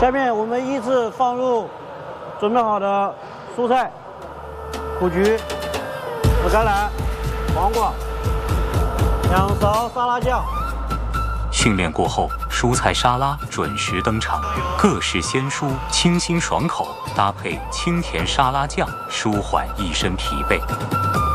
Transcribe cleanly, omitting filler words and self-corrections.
下面我们依次放入准备好的蔬菜、苦菊、紫甘蓝、黄瓜，2勺沙拉酱。 训练过后，蔬菜沙拉准时登场，各式鲜蔬，清新爽口，搭配清甜沙拉酱，舒缓一身疲惫。